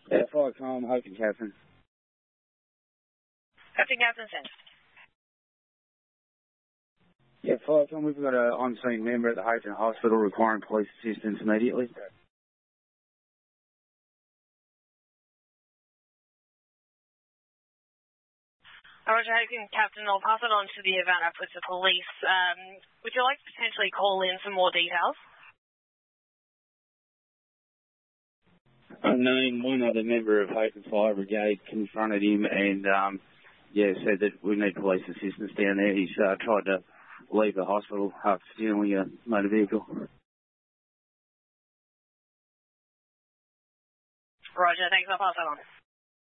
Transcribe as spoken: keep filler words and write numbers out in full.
Yeah, fire com, Hogan Captain. Captain Captain, send. Yeah, fire com, we've got an on-scene member at the Hogan Hospital requiring police assistance immediately. Roger, Hogan Captain, I'll pass it on to the Havana Police Police. Um, would you like to potentially call in some more details? I named one other member of Hogan Fire Brigade confronted him and, um, yeah, said that we need police assistance down there. He's uh, tried to leave the hospital after stealing a motor vehicle. Roger, thanks. I'll pass that on.